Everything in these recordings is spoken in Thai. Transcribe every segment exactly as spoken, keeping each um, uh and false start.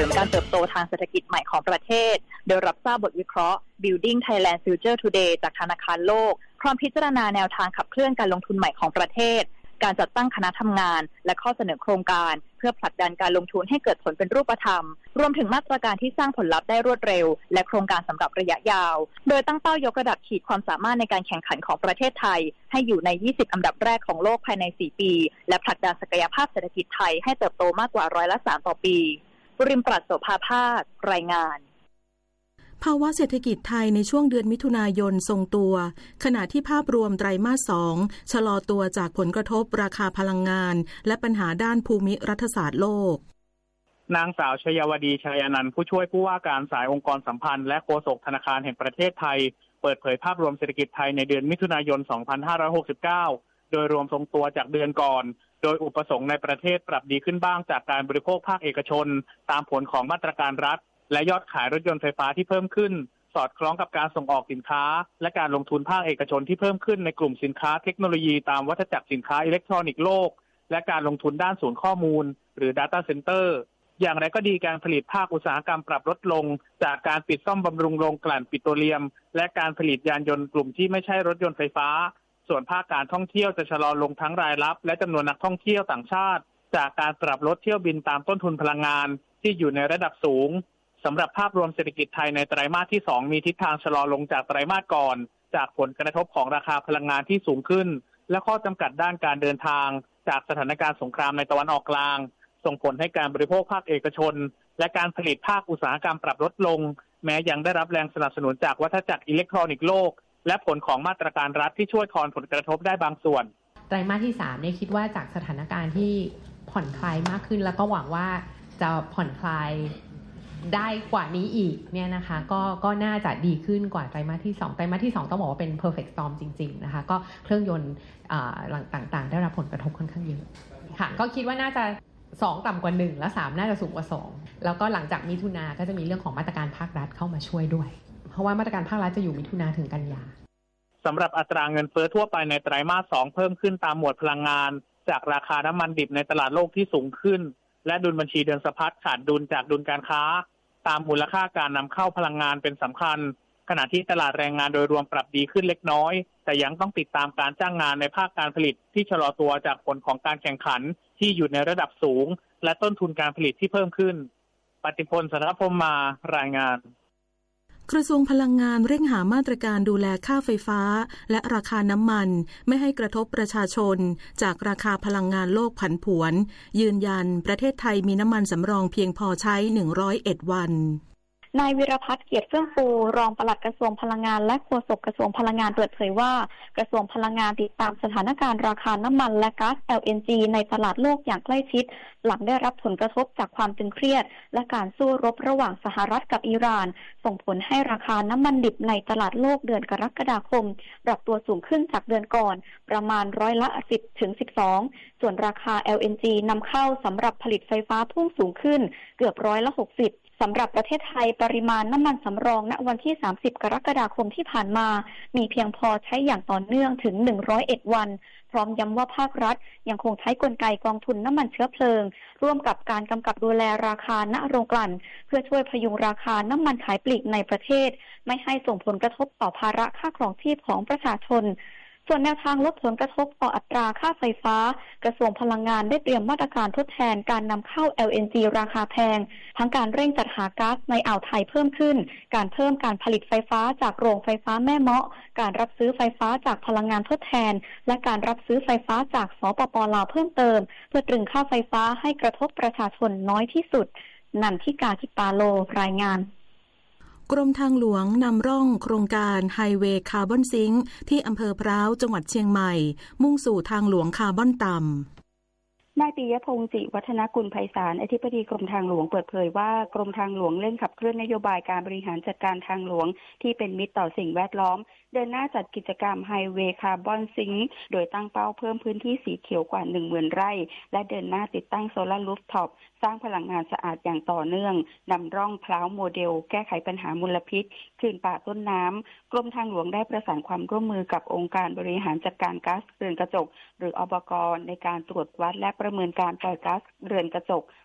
ริมการเติบโตทางเศรษฐกิจใหม่ของประเทศโดยรับทราบบทวิเคราะห์ Building Thailand Future Today จากธนาคารโลกพร้อมพิจารณาแนวทางขับเคลื่อนการลงทุนใหม่ของประเทศการจัดตั้งคณะทำงานและข้อเสนอโครงการเพื่อผลักดันการลงทุนให้เกิดผลเป็นรูปธรรมรวมถึงมาตรการที่สร้างผลลัพธ์ได้รวดเร็วและโครงการสำหรับระยะยาวโดยตั้งเป้ายกระดับขีดความสามารถในการแข่งขันของประเทศไทยให้อยู่ในยี่สิบอันดับแรกของโลกภายในสี่ปีและผลักดันศักยภาพเศรษฐกิจไทยให้เติบโตมากกว่าร้อยละสามต่อปีบุริมปราศโสภาภาครายงานภาวะเศรษฐกิจไทยในช่วงเดือนมิถุนายนทรงตัวขณะที่ภาพรวมไตรมาสสองชะลอตัวจากผลกระทบราคาพลังงานและปัญหาด้านภูมิรัฐศาสตร์โลกนางสาวชยวดีชัยอนันต์ผู้ช่วยผู้ว่าการสายองค์กรสัมพันธ์และโฆษกธนาคารแห่งประเทศไทยเปิดเผยภาพรวมเศรษฐกิจไทยในเดือนมิถุนายนสองพันห้าร้อยหกสิบเก้าโดยรวมทรงตัวจากเดือนก่อนโดยอุปสงค์ในประเทศปรับดีขึ้นบ้างจากการบริโภคภาคเอกชนตามผลของมาตรการรัฐและยอดขายรถยนต์ไฟฟ้าที่เพิ่มขึ้นสอดคล้องกับการส่งออกสินค้าและการลงทุนภาคเอกชนที่เพิ่มขึ้นในกลุ่มสินค้าเทคโนโลยีตามวัฏจักรสินค้าอิเล็กทรอนิกส์โลกและการลงทุนด้านศูนย์ข้อมูลหรือ Data Center อย่างไรก็ดีการผลิตภาคอุตสาหกรรมปรับลดลงจากการปิดซ่อมบำรุงโรงกลั่นปิโตรเลียมและการผลิตยานยนต์กลุ่มที่ไม่ใช่รถยนต์ไฟฟ้าส่วนภาคการท่องเที่ยวจะชะลอลงทั้งรายรับและจำนวนนักท่องเที่ยวต่างชาติจากการปรับลดเที่ยวบินตามต้นทุนพลังงานที่อยู่ในระดับสูงสำหรับภาพรวมเศรษฐกิจไทยในไตรมาสที่สองมีทิศทางชะลอลงจากไตรมาสก่อนจากผลกระทบของราคาพลังงานที่สูงขึ้นและข้อจำกัดด้านการเดินทางจากสถานการณ์สงครามในตะวันออกกลางส่งผลให้การบริโภคภาคเอกชนและการผลิตภาคอุตสาหกรรมปรับลดลงแม้ยังได้รับแรงสนับสนุนจากวัฏจักรอิเล็กทรอนิกส์โลกและผลของมาตรการรัฐที่ช่วยทอนผลกระทบได้บางส่วนไตรมาสที่สามเนี่ยคิดว่าจากสถานการณ์ที่ผ่อนคลายมากขึ้นแล้วก็หวังว่าจะผ่อนคลายได้กว่านี้อีกเนี่ยนะคะก็ก็น่าจะดีขึ้นกว่าไตรมาสที่สองไตรมาสที่สองต้องบอกว่าเป็น perfect storm จริงๆนะคะก็เครื่องยนต์ต่างๆได้รับผลกระทบค่อนข้างเยอะค่ะก็คิดว่าน่าจะสองต่ำกว่าหนึ่งและสามน่าจะสูงกว่าสองแล้วก็หลังจากมิถุนาก็จะมีเรื่องของมาตรการภาครัฐเข้ามาช่วยด้วยเพราะว่ามาตรการภาครัฐจะอยู่มิถุนาถึงกันยาสำหรับอัตราเงินเฟ้อทั่วไปในไตรมาสสองเพิ่มขึ้นตามหมวดพลังงานจากราคาน้ำมันดิบในตลาดโลกที่สูงขึ้นและดุลบัญชีเดินสะพัดขาดดุลจากดุลการค้าตามมูลค่าการนำเข้าพลังงานเป็นสำคัญขณะที่ตลาดแรงงานโดยรวมปรับดีขึ้นเล็กน้อยแต่ยังต้องติดตามการจ้างงานในภาคการผลิตที่ชะลอตัวจากผลของการแข่งขันที่อยู่ในระดับสูงและต้นทุนการผลิตที่เพิ่มขึ้นปฏิพล สันทพรหม มารายงานกระทรวงพลังงานเร่งหามาตรการดูแลค่าไฟฟ้าและราคาน้ำมันไม่ให้กระทบประชาชนจากราคาพลังงานโลกผันผวนยืนยันประเทศไทยมีน้ำมันสำรองเพียงพอใช้หนึ่งร้อยเอ็ดวันนายวิรพัฒน์เกียรติเฟื่องฟูรองปลัดกระทรวงพลังงานและโฆษกกระทรวงพลังงานเปิดเผยว่ากระทรวงพลังงานติดตามสถานการณ์ราคาน้ำมันและก๊าซ แอล เอ็น จี ในตลาดโลกอย่างใกล้ชิดหลังได้รับผลกระทบจากความตึงเครียดและการสู้รบระหว่างสหรัฐกับอิหร่านส่งผลให้ราคาน้ำมันดิบในตลาดโลกเดือนกรกฎาคมปรับตัวสูงขึ้นจากเดือนก่อนประมาณร้อยละสิบถึงสิบสองส่วนราคา แอล เอ็น จี นำเข้าสำหรับผลิตไฟฟ้าพุ่งสูงขึ้นเกือบร้อยละหกสิบสำหรับประเทศไทยปริมาณน้ำมันสำรองณวันที่สามสิบกรกฎาคมที่ผ่านมามีเพียงพอใช้อย่างต่อเนื่องถึงหนึ่งร้อยเอ็ดวันพร้อมย้ำว่าภาครัฐยังคงใช้กลไกกองทุนน้ำมันเชื้อเพลิงร่วมกับการกำกับดูแลราคาณโรงกลั่นเพื่อช่วยพยุงราคาน้ำมันขายปลีกในประเทศไม่ให้ส่งผลกระทบต่อภาระค่าครองชีพของประชาชนส่วนแนวทางลดผลกระทบต่ออัตราค่าไฟฟ้ากระทรวงพลังงานได้เตรียมมาตรการทดแทนการนำเข้า แอล เอ็น จี ราคาแพงทั้งการเร่งจัดหาก๊าซในอ่าวไทยเพิ่มขึ้นการเพิ่มการผลิตไฟฟ้าจากโรงไฟฟ้าแม่เมาะการรับซื้อไฟฟ้าจากพลังงานทดแทนและการรับซื้อไฟฟ้าจากสปป.ลาวเพิ่มเติมเพื่อตรึงค่าไฟฟ้าให้กระทบประชาชนน้อยที่สุดนันทิกา จิปาโลรายงานกรมทางหลวงนำร่องโครงการไฮเวย์คาร์บอนซิงค์ที่อำเภอพร้าวจังหวัดเชียงใหม่มุ่งสู่ทางหลวงคาร์บอนต่ำนายปิยพงษ์จิวัฒนกุลไพศาลอธิบดีกรมทางหลวงเปิดเผยว่ากรมทางหลวงเร่งขับเคลื่อนนโยบายการบริหารจัดการทางหลวงที่เป็นมิตรต่อสิ่งแวดล้อมเดินหน้าจัดกิจกรรมไฮเวย์คาร์บอนซิงค์โดยตั้งเป้าเพิ่มพื้นที่สีเขียวกว่า หนึ่งหมื่น ไร่และเดินหน้าติดตั้งโซลาร์รูฟท็อปสร้างพลังงานสะอาดอย่างต่อเนื่องนำร่องพร้าวโมเดลแก้ไขปัญหามลพิษคืนป่าต้นน้ำกรมทางหลวงได้ประสานความร่วมมือกับองค์การบริหารจัดการก๊าซเรือนกระจกหรืออบก.ในการตรวจวัดและประเมินการปล่อยก๊าซเรือนกระจก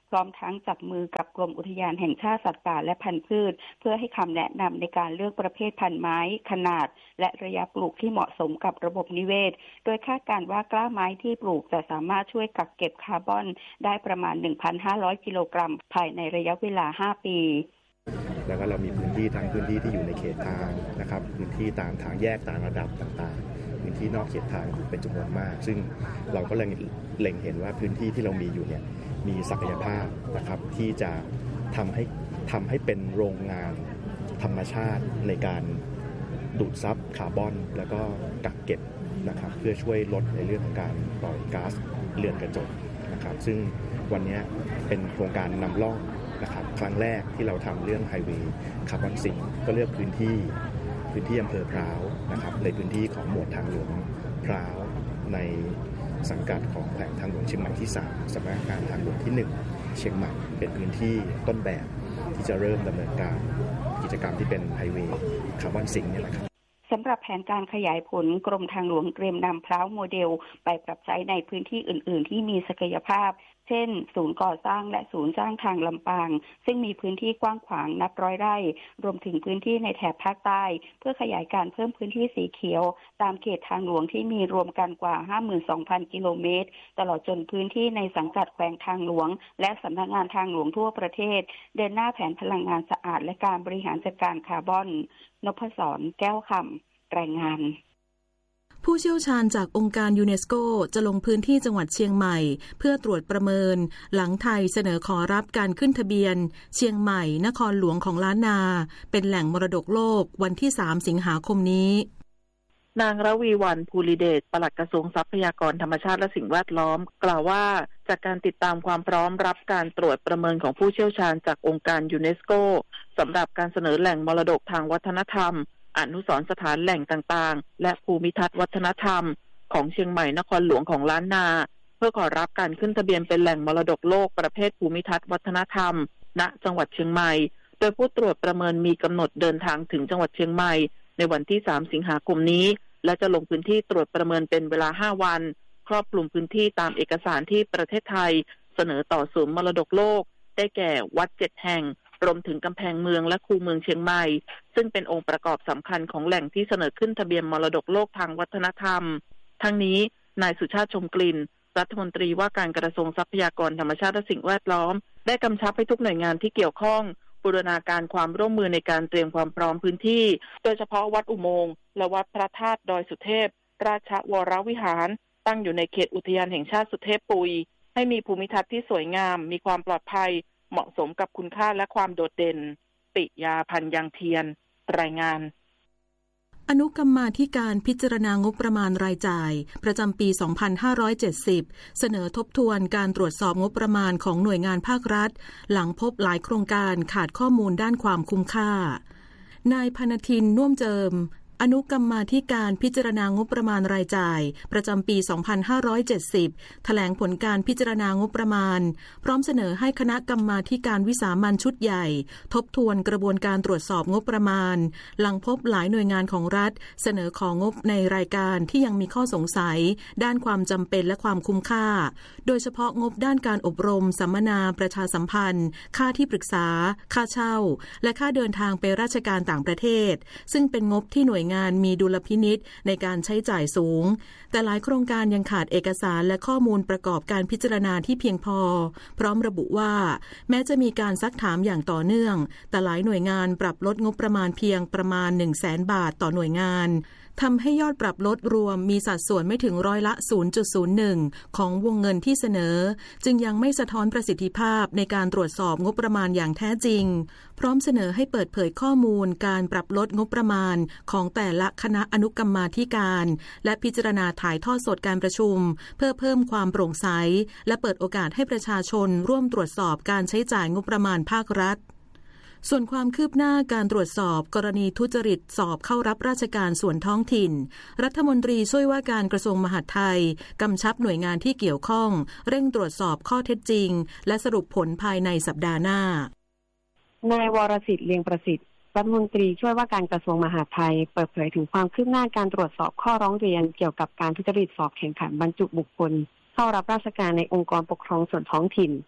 พร้อมทั้งจับมือกับกรมอุทยานแห่งชาติสัตว์ป่าและพันธุ์พืชเพื่อให้คำแนะนำในการเลือกประเภทพันธุ์ไม้ขนาดและระยะปลูกที่เหมาะสมกับระบบนิเวศโดยคาดการณ์ว่ากล้าไม้ที่ปลูกจะสามารถช่วยกักเก็บคาร์บอนได้ประมาณ หนึ่งพันห้าร้อย กิโลกรัมภายในระยะเวลาห้าปีแล้วก็เรามีพื้นที่ทั้งพื้นที่ที่อยู่ในเขตทางนะครับพื้นที่ตามทางแยกต่างระดับต่างๆพื้นที่นอกเขตทางเป็นจำนวนมากซึ่งเราก็เล็งเล็งเห็นว่าพื้นที่ที่เรามีอยู่เนี่ยมีศักยภาพนะครับที่จะทำให้ทำให้เป็นโรงงานธรรมชาติในการดูดซับคาร์บอนแล้วก็กักเก็บนะครับเพื่อช่วยลดในเรื่องของการปล่อยก๊าซเรือนกระจกนะครับซึ่งวันนี้เป็นโครงการนำร่องนะครับครั้งแรกที่เราทำเรื่องไฮเวย์คาร์บอนซิงค์ก็เลือกพื้นที่พื้นที่อำเภอพร้าวนะครับในพื้นที่ของหมวดทางหลวงพร้าวในสังกัดของแผงทางหลวงเชียงใหม่ที่สามสำนักงานทางหลวงที่หนึ่งเชียงใหม่เป็นพื้นที่ต้นแบบที่จะเริ่มดำเนินการกิจกรรมที่เป็นไฮเวย์คาร์บอนซิงค์นี่แหละครับสำหรับแผนการขยายผลกรมทางหลวงเตรียมนำพร้าวโมเดลไปปรับใช้ในพื้นที่อื่นๆที่มีศักยภาพเช่นศูนย์ก่อสร้างและศูนย์สร้างทางลำปางซึ่งมีพื้นที่กว้างขวางนับร้อยไร่รวมถึงพื้นที่ในแถบภาคใต้เพื่อขยายการเพิ่มพื้นที่สีเขียวตามเขตทางหลวงที่มีรวมกันกว่า ห้าหมื่นสองพัน กิโลเมตรตลอดจนพื้นที่ในสังกัดแขวงทางหลวงและสำนักงานทางหลวงทั่วประเทศเดินหน้าแผนพลังงานสะอาดและการบริหารจัดการคาร์บอนนพศรแก้วคำรายงานผู้เชี่ยวชาญจากองค์การยูเนสโกจะลงพื้นที่จังหวัดเชียงใหม่เพื่อตรวจประเมินหลังไทยเสนอขอรับการขึ้นทะเบียนเชียงใหม่นครหลวงของล้านนาเป็นแหล่งมรดกโลกวันที่สามสิงหาคมนี้นางระวีวรรณภูริเดชปลัดกระทรวงทรัพยากรธรรมชาติและสิ่งแวดล้อมกล่าวว่าจากการติดตามความพร้อมรับการตรวจประเมินของผู้เชี่ยวชาญจากองค์การยูเนสโกสำหรับการเสนอแหล่งมรดกทางวัฒนธรรมอนุสรณ์สถานแหล่งต่างๆและภูมิทัศน์วัฒนธรรมของเชียงใหม่นครหลวงของล้านนาเพื่อขอรับการขึ้นทะเบียนเป็นแหล่งมรดกโลกประเภทภูมิทัศน์วัฒนธรรมณจังหวัดเชียงใหม่โดยผู้ตรวจประเมินมีกำหนดเดินทางถึงจังหวัดเชียงใหม่ในวันที่สามสิงหาคมนี้และจะลงพื้นที่ตรวจประเมินเป็นเวลาห้าวันครอบคลุมพื้นที่ตามเอกสารที่ประเทศไทยเสนอต่อศูนย์มรดกโลกได้แก่วัดเจ็ดแห่งรวมถึงกำแพงเมืองและคูเมืองเชียงใหม่ซึ่งเป็นองค์ประกอบสำคัญของแหล่งที่เสนอขึ้นทะเบียนมรดกโลกทางวัฒนธรรมทั้งนี้นายสุชาติชมกลิ่นรัฐมนตรีว่าการกระทรวงทรัพยากรธรรมชาติและสิ่งแวดล้อมได้กำชับให้ทุกหน่วยงานที่เกี่ยวข้องบูรณาการความร่วมมือในการเตรียมความพร้อมพื้นที่โดยเฉพาะวัดอุโมงค์และวัดพระธาตุดอยสุเทพราชวรวิหารตั้งอยู่ในเขตอุทยานแห่งชาติสุเทพปุยให้มีภูมิทัศน์ที่สวยงามมีความปลอดภัยเหมาะสมกับคุณค่าและความโดดเด่นปิยาพันธ์ยังเทียนรายงานอนุกรรมาธิการพิจารณางบประมาณรายจ่ายประจำปี สองพันห้าร้อยเจ็ดสิบ เสนอทบทวนการตรวจสอบงบประมาณของหน่วยงานภาครัฐหลังพบหลายโครงการขาดข้อมูลด้านความคุ้มค่านายพนทินน่วมเจิมอนุกรรมาธิการพิจารณางบประมาณรายจ่ายประจำปี สองพันห้าร้อยเจ็ดสิบ แถลงผลการพิจารณางบประมาณพร้อมเสนอให้คณะกรรมาธิการวิสามัญชุดใหญ่ทบทวนกระบวนการตรวจสอบงบประมาณหลังพบหลายหน่วยงานของรัฐเสนอของงบในรายการที่ยังมีข้อสงสัยด้านความจำเป็นและความคุ้มค่าโดยเฉพาะงบด้านการอบรมสัมมนาประชาสัมพันธ์ค่าที่ปรึกษาค่าเช่าและค่าเดินทางไปราชการต่างประเทศซึ่งเป็นงบที่หน่วยงานมีดุลพินิจในการใช้จ่ายสูงแต่หลายโครงการยังขาดเอกสารและข้อมูลประกอบการพิจารณาที่เพียงพอพร้อมระบุว่าแม้จะมีการซักถามอย่างต่อเนื่องแต่หลายหน่วยงานปรับลดงบประมาณเพียงประมาณ หนึ่งแสน บาทต่อหน่วยงานทำให้ยอดปรับลดรวมมีสัดส่วนไม่ถึงร้อยละ ศูนย์จุดศูนย์หนึ่ง ของวงเงินที่เสนอจึงยังไม่สะท้อนประสิทธิภาพในการตรวจสอบงบประมาณอย่างแท้จริงพร้อมเสนอให้เปิดเผยข้อมูลการปรับลดงบประมาณของแต่ละคณะอนุกรรมาธิการและพิจารณาถ่ายทอดสดการประชุมเพื่อเพิ่มความโปร่งใสและเปิดโอกาสให้ประชาชนร่วมตรวจสอบการใช้จ่ายงบประมาณภาครัฐส่วนความคืบหน้าการตรวจสอบกรณีทุจริตสอบเข้ารับราชการส่วนท้องถิ่นรัฐมนตรีช่วยว่าการกระทรวงมหาดไทยกำชับหน่วยงานที่เกี่ยวข้องเร่งตรวจสอบข้อเท็จจริงและสรุปผลภายในสัปดาห์หน้านายวรสิทธิ์เลียงประสิทธิ์รัฐมนตรีช่วยว่าการกระทรวงมหาดไทยเปิดเผยถึงความคืบหน้าการตรวจสอบข้อร้องเรียนเกี่ยวกับการทุจริตสอบแข่งขันบรรจุบุคคลเข้ารับราชการในองค์กรปกครองส่วนท้องถิ่น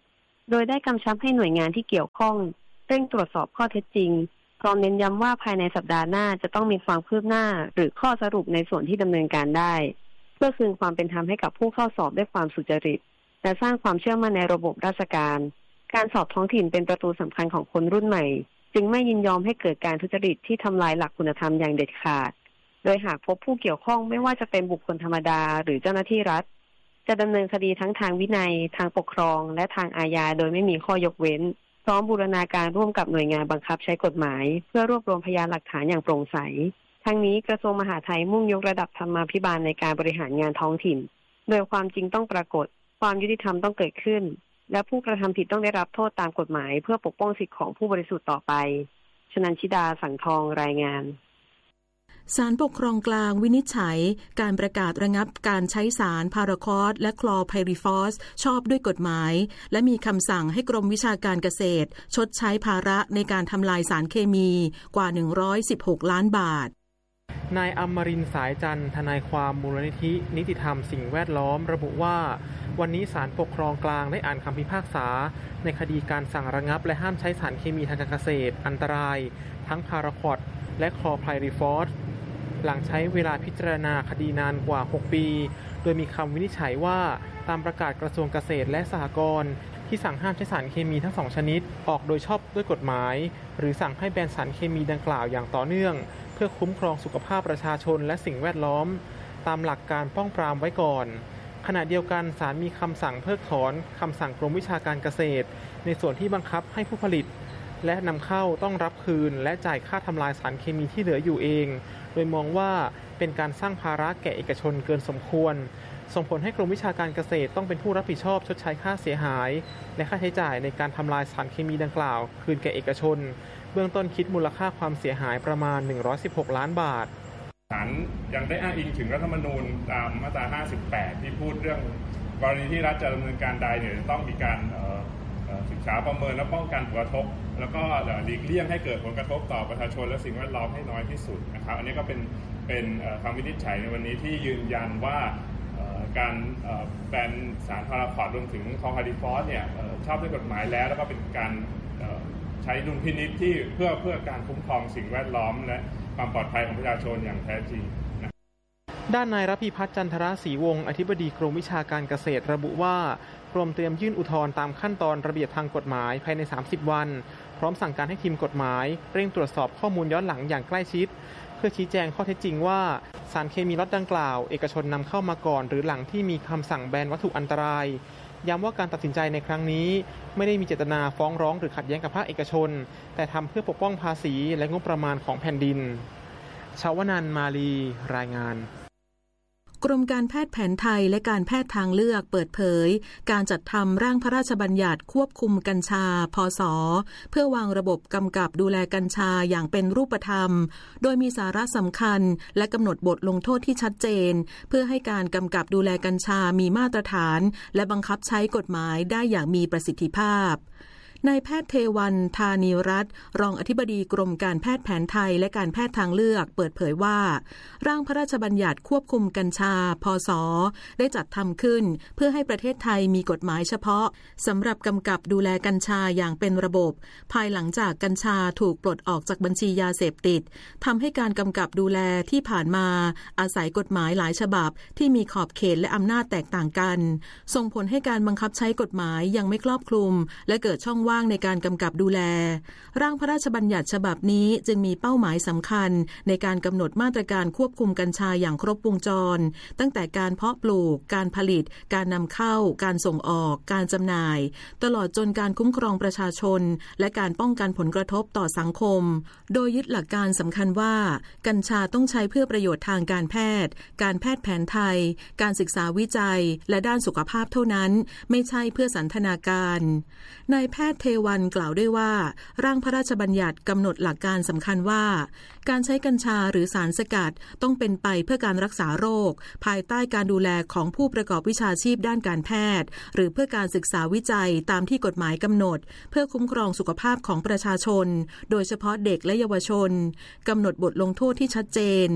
โดยได้กำชับให้หน่วยงานที่เกี่ยวข้องเร่งตรวจสอบข้อเท็จจริงพร้อมเน้นย้ำว่าภายในสัปดาห์หน้าจะต้องมีความคืบหน้าหรือข้อสรุปในส่วนที่ดำเนินการได้เพื่อคืนความเป็นธรรมให้กับผู้เข้าสอบด้วยความสุจริตและสร้างความเชื่อมั่นในระบบราชการการสอบท้องถิ่นเป็นประตูสำคัญของคนรุ่นใหม่จึงไม่ยินยอมให้เกิดการทุจริตที่ทำลายหลักคุณธรรมอย่างเด็ดขาดโดยหากพบผู้เกี่ยวข้องไม่ว่าจะเป็นบุคคลธรรมดาหรือเจ้าหน้าที่รัฐจะดำเนินคดีทั้งทางวินัยทางปกครองและทางอาญาโดยไม่มีข้อยกเว้นพร้อมบูรณาการร่วมกับหน่วยงานบังคับใช้กฎหมายเพื่อรวบรวมพยานหลักฐานอย่างโปร่งใสทั้งนี้กระทรวงมหาดไทยมุ่งยกระดับธรรมาภิบาลในการบริหารงานท้องถิ่นโดยความจริงต้องปรากฏความยุติธรรมต้องเกิดขึ้นและผู้กระทำผิดต้องได้รับโทษตามกฎหมายเพื่อปกป้องสิทธิของผู้บริสุทธิ์ต่อไปชนันชิดาสังทองรายงานศาลปกครองกลางวินิจฉัยการประกาศระงับการใช้สารพาราคอสและคลอไพริฟอสชอบด้วยกฎหมายและมีคำสั่งให้กรมวิชาการเกษตรชดใช้ภาระในการทำลายสารเคมีกว่าหนึ่งร้อยสิบหกล้านบาทนายอมรินทร์สายจันทร์ทนายความมูลนิธินิติธรรมสิ่งแวดล้อมระบุว่าวันนี้ศาลปกครองกลางได้อ่านคำพิพากษาในคดีการสั่งระงับและห้ามใช้สารเคมีทางการเกษตรอันตรายทั้งพาราคอสและคลอไพริฟอสหลังใช้เวลาพิจารณาคดีนานกว่าหกปีโดยมีคำวินิจฉัยว่าตามประกาศกระทรวงเกษตรและสหกรณ์ที่สั่งห้ามใช้สารเคมีทั้งสองชนิดออกโดยชอบด้วยกฎหมายหรือสั่งให้แบนสารเคมีดังกล่าวอย่างต่อเนื่องเพื่อคุ้มครองสุขภาพประชาชนและสิ่งแวดล้อมตามหลักการป้องปรามไว้ก่อนขณะเดียวกันศาลมีคำสั่งเพิกถอนคำสั่งกรมวิชาการเกษตรในส่วนที่บังคับให้ผู้ผลิตและนำเข้าต้องรับคืนและจ่ายค่าทำลายสารเคมีที่เหลืออยู่เองโดยมองว่าเป็นการสร้างภาระแก่เอกชนเกินสมควรส่งผลให้กรมวิชาการเกษตรต้องเป็นผู้รับผิดชอบชดใช้ค่าเสียหายและค่าใช้จ่ายในการทำลายสารเคมีดังกล่าวคืนแก่เอกชนเบื้องต้นคิดมูลค่าความเสียหายประมาณหนึ่งร้อยสิบหกล้านบาทศาลยังได้อ้างอิงถึงรัฐธรรมนูญตามมาตราห้าสิบแปดที่พูดเรื่องกรณีที่รัฐจะดำเนินการใดเนี่ยต้องมีการศึกษาประเมินและป้องกันผลกระทบแล้วก็หลีกเลี่ยงให้เกิดผลกระทบต่อประชาชนและสิ่งแวดล้อมให้น้อยที่สุดนะครับอันนี้ก็เป็นเป็นคำวินิจฉัยในวันนี้ที่ยืนยันว่าการแบนสารพาราคอสรวมถึงคลอไพริฟอสเนี่ยชอบด้วยกฎหมายแล้วแล้วก็เป็นการใช้ดุลพินิจที่เพื่อเพื่อการคุ้มครองสิ่งแวดล้อมและความปลอดภัยของประชาชนอย่างแท้จริงนะด้านนายรพิพัฒน์จันทรศรีวงศ์อธิบดีกรมวิชาการเกษตรระบุว่ากรมเตรียมยื่นอุทธรณ์ตามขั้นตอนระเบียบทางกฎหมายภายในสามสิบวันพร้อมสั่งการให้ทีมกฎหมายเร่งตรวจสอบข้อมูลย้อนหลังอย่างใกล้ชิดเพื่อชี้แจงข้อเท็จจริงว่าสารเคมีล็อตดังกล่าวเอกชนนำเข้ามาก่อนหรือหลังที่มีคำสั่งแบนวัตถุอันตรายย้ำว่าการตัดสินใจในครั้งนี้ไม่ได้มีเจตนาฟ้องร้องหรือขัดแย้งกับภาคเอกชนแต่ทำเพื่อปกป้องภาษีและงบประมาณของแผ่นดินชาวนันท์มาลีรายงานกรมการแพทย์แผนไทยและการแพทย์ทางเลือกเปิดเผยการจัดทำร่างพระราชบัญญัติควบคุมกัญชาพศเพื่อวางระบบกำกับดูแลกัญชาอย่างเป็นรูปธรรมโดยมีสาระสำคัญและกำหนดบทลงโทษที่ชัดเจนเพื่อให้การกำกับดูแลกัญชามีมาตรฐานและบังคับใช้กฎหมายได้อย่างมีประสิทธิภาพนายแพทย์เทวันธานีรัตน์รองอธิบดีกรมการแพทย์แผนไทยและการแพทย์ทางเลือกเปิดเผยว่าร่างพระราชบัญญัติควบคุมกัญชาพศได้จัดทำขึ้นเพื่อให้ประเทศไทยมีกฎหมายเฉพาะสำหรับกำกับดูแลกัญชาอย่างเป็นระบบภายหลังจากกัญชาถูกปลดออกจากบัญชียาเสพติดทำให้การกำกับดูแลที่ผ่านมาอาศัยกฎหมายหลายฉบับที่มีขอบเขตและอำนาจแตกต่างกันส่งผลให้การบังคับใช้กฎหมายยังไม่ครอบคลุมและเกิดช่องว่างในการกำกับดูแลร่างพระราชบัญญัติฉบับนี้จึงมีเป้าหมายสำคัญในการกำหนดมาตรการควบคุมกัญชาอย่างครบวงจรตั้งแต่การเพาะปลูกการผลิตการนำเข้าการส่งออกการจำหน่ายตลอดจนการคุ้มครองประชาชนและการป้องกันผลกระทบต่อสังคมโดยยึดหลักการสำคัญว่ากัญชาต้องใช้เพื่อประโยชน์ทางการแพทย์การแพทย์แผนไทยการศึกษาวิจัยและด้านสุขภาพเท่านั้นไม่ใช่เพื่อสันทนาการนายแพทย์เทวันกล่าวด้วยว่าร่างพระราชบัญญัติกำหนดหลักการสำคัญว่าการใช้กัญชาหรือสารสกัดต้องเป็นไปเพื่อการรักษาโรคภายใต้การดูแลของผู้ประกอบวิชาชีพด้านการแพทย์หรือเพื่อการศึกษาวิจัยตามที่กฎหมายกำหนดเพื่อคุ้มครองสุขภาพของประชาชนโดยเฉพาะเด็กและเยาวชนกำหนดบทลงโทษที่ชัดเจน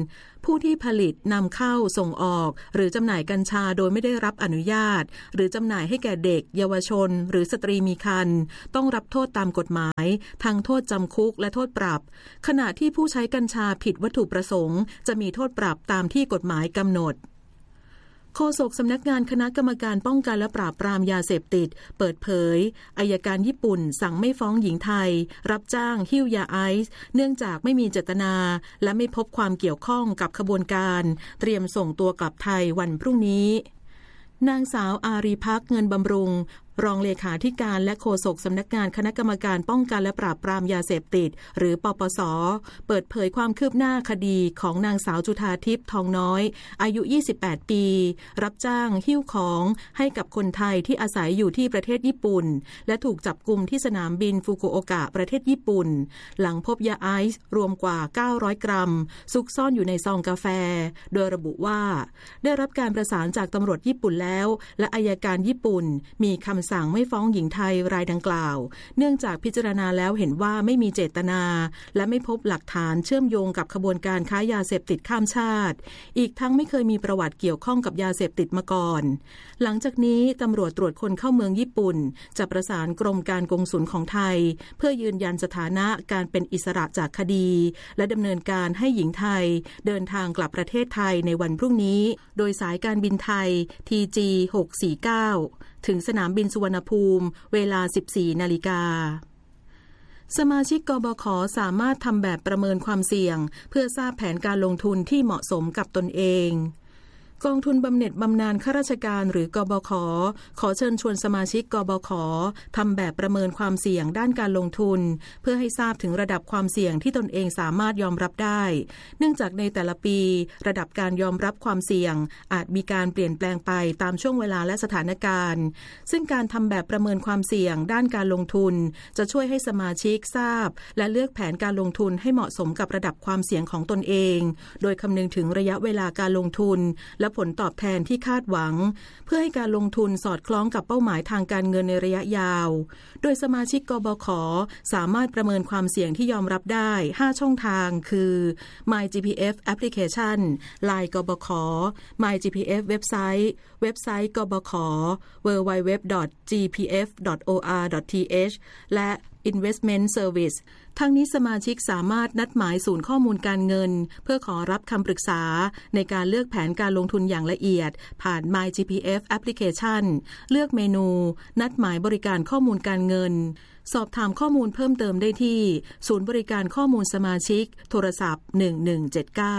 ผู้ที่ผลิตนำเข้าส่งออกหรือจำหน่ายกัญชาโดยไม่ได้รับอนุญาตหรือจำหน่ายให้แก่เด็กเยาวชนหรือสตรีมีครรภ์ต้องรับโทษตามกฎหมายทั้งโทษจำคุกและโทษปรับขณะที่ผู้ใช้กัญชาผิดวัตถุประสงค์จะมีโทษปรับตามที่กฎหมายกำหนดโฆษกสำนักงานคณะกรรมการป้องกันและปราบปรามยาเสพติดเปิดเผยอัยการญี่ปุ่นสั่งไม่ฟ้องหญิงไทยรับจ้างหิ้วยาไอซ์เนื่องจากไม่มีเจตนาและไม่พบความเกี่ยวข้องกับขบวนการเตรียมส่งตัวกลับไทยวันพรุ่งนี้นางสาวอารีภักดิ์เงินบำรุงรองเลขาธิการและโฆษกสำนักงานคณะกรรมการป้องกันและปราบปรามยาเสพติดหรือปปส.เปิดเผยความคืบหน้าคดีของนางสาวจุฑาทิพย์ทองน้อยอายุยี่สิบแปดปีรับจ้างหิ้วของให้กับคนไทยที่อาศัยอยู่ที่ประเทศญี่ปุ่นและถูกจับกุมที่สนามบินฟุกุโอกะประเทศญี่ปุ่นหลังพบยาไอซ์รวมกว่าเก้าร้อยกรัมซุกซ่อนอยู่ในซองกาแฟโดยระบุว่าได้รับการประสานจากตำรวจญี่ปุ่นแล้วและอัยการญี่ปุ่นมีคำสั่งไม่ฟ้องหญิงไทยรายดังกล่าวเนื่องจากพิจารณาแล้วเห็นว่าไม่มีเจตนาและไม่พบหลักฐานเชื่อมโยงกับขบวนการค้ายาเสพติดข้ามชาติอีกทั้งไม่เคยมีประวัติเกี่ยวข้องกับยาเสพติดมาก่อนหลังจากนี้ตำรวจตรวจคนเข้าเมืองญี่ปุ่นจะประสานกรมการกงสุลของไทยเพื่อยืนยันสถานะการเป็นอิสระจากคดีและดำเนินการให้หญิงไทยเดินทางกลับประเทศไทยในวันพรุ่งนี้โดยสายการบินไทย ที จี หกสี่เก้าถึงสนามบินสุวรรณภูมิเวลา สิบสี่นาฬิกาสมาชิกกบข.สามารถทำแบบประเมินความเสี่ยงเพื่อทราบแผนการลงทุนที่เหมาะสมกับตนเองกองทุนบำเหน็จบำนาญข้าราชการหรือกบข.ขอเชิญชวนสมาชิกกบข.ทำแบบประเมินความเสี่ยงด้านการลงทุนเพื่อให้ทราบถึงระดับความเสี่ยงที่ตนเองสามารถยอมรับได้เนื่องจากในแต่ละปีระดับการยอมรับความเสี่ยงอาจมีการเปลี่ยนแปลงไปตามช่วงเวลาและสถานการณ์ซึ่งการทำแบบประเมินความเสี่ยงด้านการลงทุนจะช่วยให้สมาชิกทราบและเลือกแผนการลงทุนให้เหมาะสมกับระดับความเสี่ยงของตนเองโดยคำนึงถึงระยะเวลาการลงทุนและผลตอบแทนที่คาดหวังเพื่อให้การลงทุนสอดคล้องกับเป้าหมายทางการเงินในระยะยาวโดยสมาชิกกบข.สามารถประเมินความเสี่ยงที่ยอมรับได้ห้าช่องทางคือ My จี พี เอฟ Application ไลน์ กบข. My จี พี เอฟ เว็บไซต์เว็บไซต์กบข.ดับเบิลยู ดับเบิลยู ดับเบิลยู ดอท จี พี เอฟ ดอท โอ อาร์ ดอท ที เอช และ Investment Service ทั้งนี้สมาชิกสามารถนัดหมายศูนย์ข้อมูลการเงินเพื่อขอรับคำปรึกษาในการเลือกแผนการลงทุนอย่างละเอียดผ่าน My จี พี เอฟ Application เลือกเมนูนัดหมายบริการข้อมูลการเงินสอบถามข้อมูลเพิ่มเติมได้ที่ศูนย์บริการข้อมูลสมาชิกโทรศัพท์หนึ่งหนึ่งเจ็ดเก้า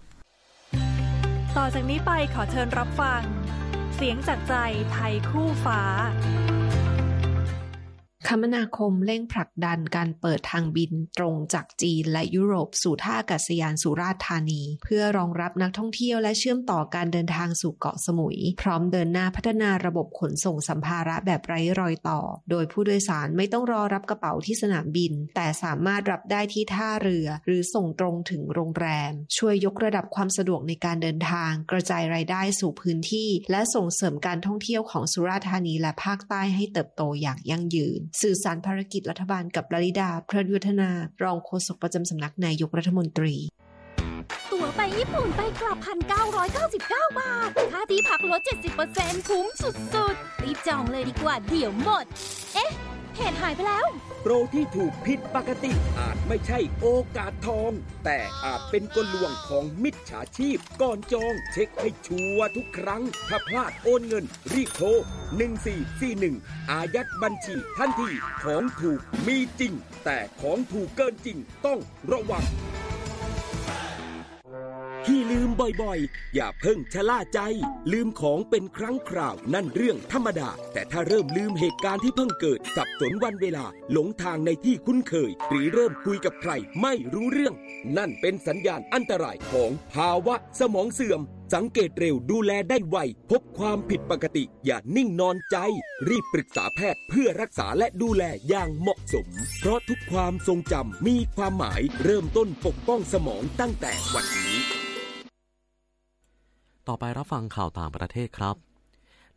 ต่อจากนี้ไปขอเชิญรับฟังเสียงจากใจไทยคู่ฟ้าคมนาคมเร่งผลักดันการเปิดทางบินตรงจากจีนและยุโรปสู่ท่าอากาศยานสุราษฎร์ธานีเพื่อรองรับนักท่องเที่ยวและเชื่อมต่อการเดินทางสู่เกาะสมุยพร้อมเดินหน้าพัฒนาระบบขนส่งสัมภาระแบบไร้รอยต่อโดยผู้โดยสารไม่ต้องรอรับกระเป๋าที่สนามบินแต่สามารถรับได้ที่ท่าเรือหรือส่งตรงถึงโรงแรมช่วยยกระดับความสะดวกในการเดินทางกระจายรายได้สู่พื้นที่และส่งเสริมการท่องเที่ยวของสุราษฎร์ธานีและภาคใต้ให้เติบโตอย่างยั่งยืนสื่อสารภารกิจรัฐบาลกับลลิดาพระยุทธนารองโฆษกประจำสำนักนายกรัฐมนตรีตั๋วไปญี่ปุ่นไปกลับ หนึ่งพันเก้าร้อยเก้าสิบเก้า บาทค่าที่พักลด เจ็ดสิบเปอร์เซ็นต์ คุ้มสุดๆรีบจองเลยดีกว่าเดี๋ยวหมดเอ๊ะเพจหายไปแล้วโปรที่ถูกผิดปกติอาจไม่ใช่โอกาสทองแต่อาจเป็นกลลวงของมิจฉาชีพก่อนจองเช็คให้ชัวร์ทุกครั้งถ้าพลาดโอนเงินรีบโทรหนึ่งสี่สี่หนึ่งอายัดบัญชีทันทีของถูกมีจริงแต่ของถูกเกินจริงต้องระวังที่ลืมบ่อยๆอย่าเพิ่งชะล่าใจลืมของเป็นครั้งคราวนั่นเรื่องธรรมดาแต่ถ้าเริ่มลืมเหตุการณ์ที่เพิ่งเกิดสับสนวันเวลาหลงทางในที่คุ้นเคยหรือเริ่มคุยกับใครไม่รู้เรื่องนั่นเป็นสัญญาณอันตรายของภาวะสมองเสื่อมสังเกตเร็วดูแลได้ไวพบความผิดปกติอย่านิ่งนอนใจรีบปรึกษาแพทย์เพื่อรักษาและดูแลอย่างเหมาะสมเพราะทุกความทรงจำมีความหมายเริ่มต้นปกป้องสมองตั้งแต่วันนี้ต่อไปรับฟังข่าวต่างประเทศครับ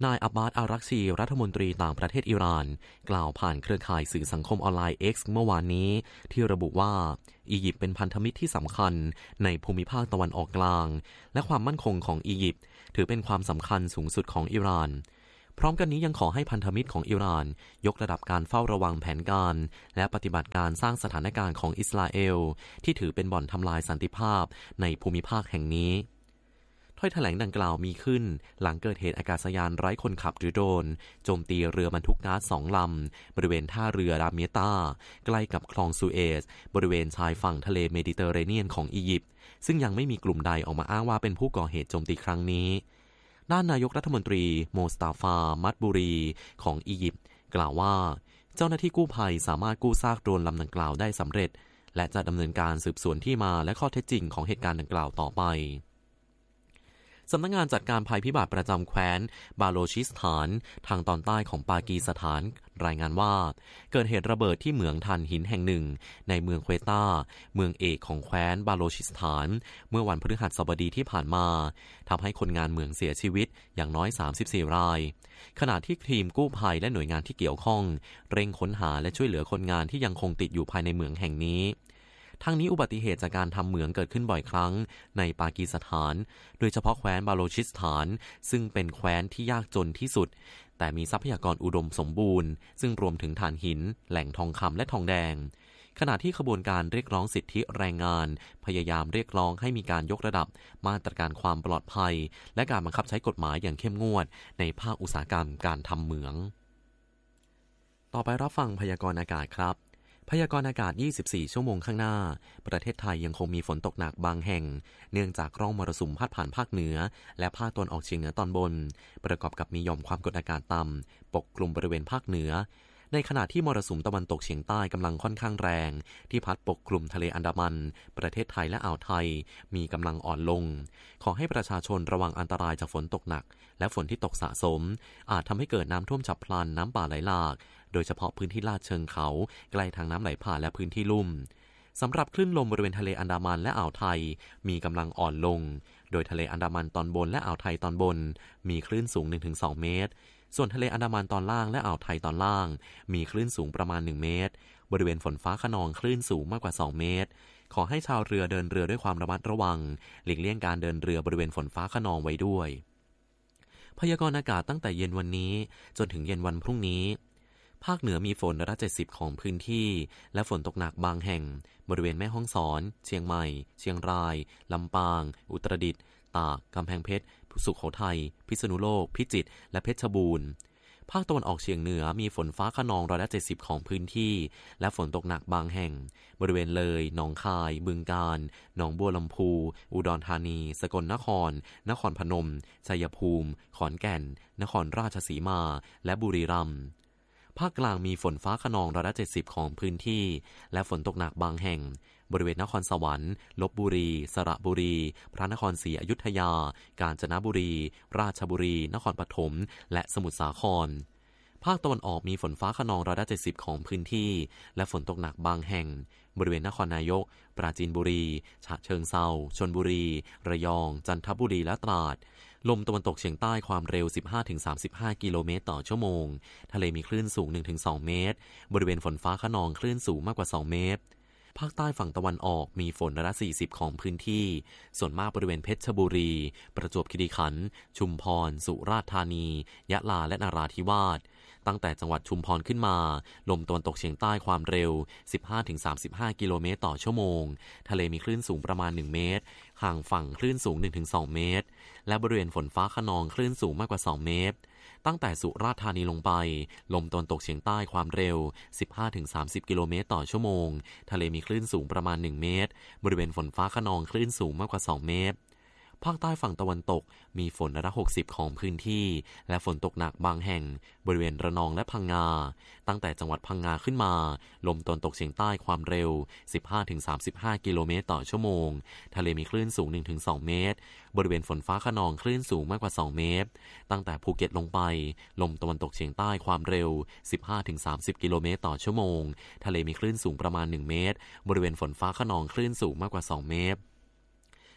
นายอับบาส อารักชีรัฐมนตรีต่างประเทศอิหร่านกล่าวผ่านเครือข่ายสื่อสังคมออนไลน์ X เมื่อวานนี้ที่ระบุว่าอียิปต์เป็นพันธมิตรที่สำคัญในภูมิภาคตะวันออกกลางและความมั่นคงของอียิปต์ถือเป็นความสำคัญสูงสุดของอิหร่านพร้อมกันนี้ยังขอให้พันธมิตรของอิหร่านยกระดับการเฝ้าระวังแผนการและปฏิบัติการสร้างสถานการณ์ของอิสราเอลที่ถือเป็นบ่อนทำลายสันติภาพในภูมิภาคแห่งนี้ถ้อยแถลงดังกล่าวมีขึ้นหลังเกิดเหตุอากาศยานไร้คนขับหรือโดรนโจมตีเรือบรรทุกก๊าซสองลำบริเวณท่าเรือราเมียตาใกล้กับคลองซูเอซบริเวณชายฝั่งทะเลเมดิเตอร์เรเนียนของอียิปต์ซึ่งยังไม่มีกลุ่มใดออกมาอ้างว่าเป็นผู้ก่อเหตุโจมตีครั้งนี้ด้านนายกรัฐมนตรีโมสตาฟา มัดบุรีของอียิปต์กล่าวว่าเจ้าหน้าที่กู้ภัยสามารถกู้ซากโดรนลำดังกล่าวได้สำเร็จและจะดำเนินการสืบสวนที่มาและข้อเท็จจริงของเหตุการณ์ดังกล่าวต่อไปสำนักงานจัดการภัยพิบัติประจำแคว้นบาโลชิสถานทางตอนใต้ของปากีสถานรายงานว่าเกิดเหตุระเบิดที่เหมืองถ่านหินแห่งหนึ่งในเมืองเควตาเมืองเอกของแคว้นบาโลชิสถานเมื่อวันพฤหัสบดีที่ผ่านมาทำให้คนงานเหมืองเสียชีวิตอย่างน้อยสามสิบสี่รายขณะที่ทีมกู้ภัยและหน่วยงานที่เกี่ยวข้องเร่งค้นหาและช่วยเหลือคนงานที่ยังคงติดอยู่ภายในเหมืองแห่งนี้ทั้งนี้อุบัติเหตุจากการทำเหมืองเกิดขึ้นบ่อยครั้งในปากีสถานโดยเฉพาะแคว้นบาโลชิสถานซึ่งเป็นแคว้นที่ยากจนที่สุดแต่มีทรัพยากรอุดมสมบูรณ์ซึ่งรวมถึงถ่านหินแหล่งทองคำและทองแดงขณะที่ขบวนการเรียกร้องสิทธิแรงงานพยายามเรียกร้องให้มีการยกระดับมาตรการความปลอดภัยและการบังคับใช้กฎหมายอย่างเข้มงวดในภาคอุตสาหกรรมการทำเหมืองต่อไปรับฟังพยากรณ์อากาศครับพยากรณ์อากาศยี่สิบสี่ชั่วโมงข้างหน้าประเทศไทยยังคงมีฝนตกหนักบางแห่งเนื่องจากร่องมรสุมพัดผ่านภาคเหนือและภาคตะวันออกเฉียงเหนือตอนบนประกอบกับมีหย่อมความกดอากาศต่ำปกคลุมบริเวณภาคเหนือในขณะที่มรสุมตะวันตกเฉียงใต้กำลังค่อนข้างแรงที่พัดปกคลุมทะเลอันดามันประเทศไทยและอ่าวไทยมีกำลังอ่อนลงขอให้ประชาชนระวังอันตรายจากฝนตกหนักและฝนที่ตกสะสมอาจทำให้เกิดน้ำท่วมฉับพลันน้ำป่าไหลหลากโดยเฉพาะพื้นที่ลาดเชิงเขาใกล้ทางน้ำไหลผ่านและพื้นที่ลุ่มสำหรับคลื่นลมบริเวณทะเลอันดามันและอ่าวไทยมีกำลังอ่อนลงโดยทะเลอันดามันตอนบนและอ่าวไทยตอนบนมีคลื่นสูง หนึ่งถึงสอง เมตรส่วนทะเลอันดามันตอนล่างและอ่าวไทยตอนล่างมีคลื่นสูงประมาณหนึ่งเมตรบริเวณฝนฟ้าคะนองคลื่นสูงมากกว่าสองเมตรขอให้ชาวเรือเดินเรือด้วยความระมัดระวังหลีกเลี่ยงการเดินเรือบริเวณฝนฟ้าคะนองไว้ด้วยพยากรณ์อากาศตั้งแต่เย็นวันนี้จนถึงเย็นวันพรุ่งนี้ภาคเหนือมีฝนร้อยละเจ็ดสิบของพื้นที่และฝนตกหนักบางแห่งบริเวณแม่ฮ่องสอนเชียงใหม่เชียงรายลำปางอุตรดิตถ์ตากกำแพงเพชรสุโขทัยพิษณุโลกพิจิตรและเพชรบูรณ์ภาคตะวันออกเฉียงเหนือมีฝนฟ้าคะนองร้อยละเจ็ดสิบของพื้นที่และฝนตกหนักบางแห่งบริเวณเลยหนองคายบึงกาฬหนองบัวลำพูอุดรธานีสกลนครนครพนมชัยภูมิขอนแก่นนครราชสีมาและบุรีรัมย์ภาคกลางมีฝนฟ้าคะนองร้อยละเจ็ดสิบของพื้นที่และฝนตกหนักบางแห่งบริเวณนครสวรรค์ลพบุรีสระบุรีพระนครศรีอยุธยากาญจนบุรีราชบุรีนครปฐมและสมุทรสาครภาคตะวันออกมีฝนฟ้าคะนองร้อยละเจ็ดสิบของพื้นที่และฝนตกหนักบางแห่งบริเวณนครนายกปราจีนบุรีฉะเชิงเทราชลบุรีระยองจันทบุรีและตราดลมตะวันตกเฉียงใต้ความเร็ว สิบห้าถึงสามสิบห้า กิโลเมตรต่อชั่วโมงทะเลมีคลื่นสูง หนึ่งถึงสอง เมตรบริเวณฝนฟ้าคะนองคลื่นสูงมากกว่าสองเมตรภาคใต้ฝั่งตะวันออกมีฝนร้อยละสี่สิบของพื้นที่ส่วนมากบริเวณเพชรบุรีประจวบคีรีขันธ์ชุมพรสุราษฎร์ธานียะลาและนราธิวาสตั้งแต่จังหวัดชุมพรขึ้นมาลมตะวันตกเฉียงใต้ความเร็ว สิบห้าถึงสามสิบห้า กิโลเมตรต่อชั่วโมงทะเลมีคลื่นสูงประมาณหนึ่งเมตรห่างฝั่งคลื่นสูง หนึ่งถึงสอง เมตรและบริเวณฝนฟ้าคะนองคลื่นสูงมากกว่าสองเมตรตั้งแต่สุราษฎร์ธานีลงไปลมตะวันตกเฉียงใต้ความเร็ว สิบห้าถึงสามสิบ กิโลเมตรต่อชั่วโมงทะเลมีคลื่นสูงประมาณหนึ่งเมตรบริเวณฝนฟ้าคะนองคลื่นสูงมากกว่าสองเมตรภาคใต้ฝั่งตะวันตกมีฝนร้อยละหกสิบของพื้นที่และฝนตกหนักบางแห่งบริเวณระนองและพังงาตั้งแต่จังหวัดพังงาขึ้นมาลมตะวันตกเฉียงใต้ความเร็ว สิบห้าถึงสามสิบห้า กิโลเมตรต่อชั่วโมงทะเลมีคลื่นสูง หนึ่งถึงสอง เมตรบริเวณฝนฟ้าคะนองคลื่นสูงมากกว่าสองเมตรตั้งแต่ภูเก็ตลงไปลมตะวันตกเฉียงใต้ความเร็ว สิบห้าถึงสามสิบ กิโลเมตรต่อชั่วโมงทะเลมีคลื่นสูงประมาณหนึ่งเมตรบริเวณฝนฟ้าคะนองคลื่นสูงมากกว่าสองเมตร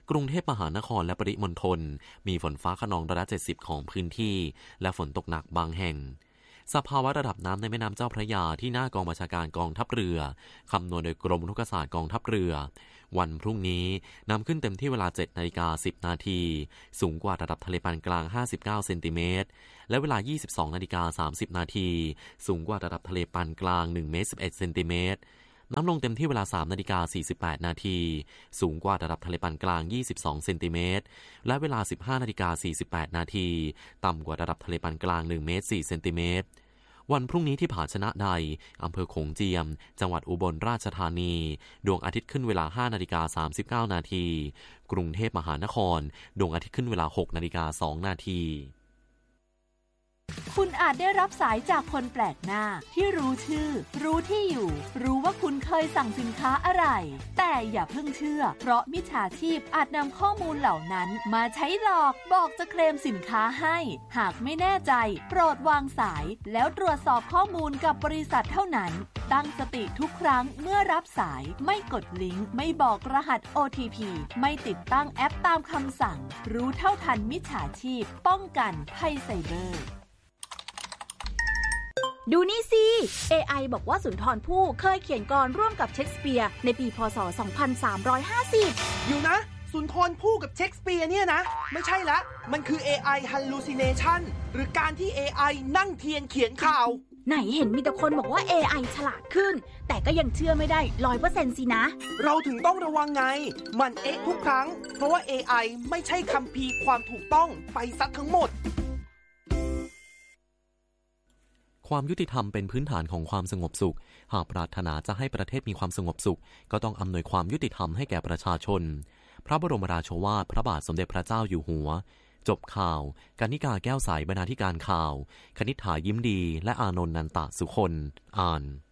กรุงเทพมหานครและปริมณฑลมีฝนฟ้าคะนองร้อยละเจ็ดสิบของพื้นที่และฝนตกหนักบางแห่งสภาวะระดับน้ำในแม่น้ำเจ้าพระยาที่หน้ากองบัญชาการกองทัพเรือคำนวณโดยกรมอุทกศาสตร์กองทัพเรือวันพรุ่งนี้น้ำขึ้นเต็มที่เวลา เจ็ดนาฬิกาสิบนาทีสูงกว่าระดับทะเลปานกลางห้าสิบเก้าเซนติเมตรและเวลา ยี่สิบสองนาฬิกาสามสิบนาทีสูงกว่าระดับทะเลปานกลางหนึ่งเมตรสิบเอ็ดเซนติเมตรน้ำลงเต็มที่เวลา สามนาฬิกาสี่สิบแปดนาทีสูงกว่าระดับทะเลปานกลางยี่สิบสองเซนติเมตรและเวลา สิบห้านาฬิกาสี่สิบแปดนาทีต่ำกว่าระดับทะเลปานกลางหนึ่งเมตรสี่เซนติเมตรวันพรุ่งนี้ที่ผาชนะใดอำเภอโขงเจียมจังหวัดอุบลราชธานีดวงอาทิตย์ขึ้นเวลา ห้านาฬิกาสามสิบเก้านาทีกรุงเทพมหานครดวงอาทิตย์ขึ้นเวลา หกนาฬิกาสองนาทีคุณอาจได้รับสายจากคนแปลกหน้าที่รู้ชื่อรู้ที่อยู่รู้ว่าคุณเคยสั่งสินค้าอะไรแต่อย่าเพิ่งเชื่อเพราะมิจฉาชีพอาจนำข้อมูลเหล่านั้นมาใช้หลอกบอกจะเคลมสินค้าให้หากไม่แน่ใจโปรดวางสายแล้วตรวจสอบข้อมูลกับบริษัทเท่านั้นตั้งสติทุกครั้งเมื่อรับสายไม่กดลิงก์ไม่บอกรหัส โอ ที พี ไม่ติดตั้งแอปตามคำสั่งรู้เท่าทันมิจฉาชีพป้องกันภัยไซเบอร์ดูนี่สิ เอ ไอ บอกว่าสุนทรภู่เคยเขียนกลอนร่วมกับเชคสเปียร์ในปีพ.ศ. สองพันสามร้อยห้าสิบอยู่นะสุนทรภู่กับเชคสเปียร์เนี่ยนะไม่ใช่ละมันคือ เอ ไอ hallucination หรือการที่ เอ ไอ นั่งเทียนเขียนข่าวไหนเห็นมีแต่คนบอกว่า เอ ไอ ฉลาดขึ้นแต่ก็ยังเชื่อไม่ได้ ร้อยเปอร์เซ็นต์ สินะเราถึงต้องระวังไงมันเอ๊ะทุกครั้งเพราะว่า เอ ไอ ไม่ใช่คัมภีร์ความถูกต้องไปซักทั้งหมดความยุติธรรมเป็นพื้นฐานของความสงบสุขหากปรารถนาจะให้ประเทศมีความสงบสุขก็ต้องอำนวยความยุติธรรมให้แก่ประชาชนพระบรมราโชวาทพระบาทสมเด็จพระเจ้าอยู่หัวจบข่าวกนิกาแก้วใสบรรณาธิการข่าวคณิษฐายิ้มดีและอานนท์นันตะสุคนอ่าน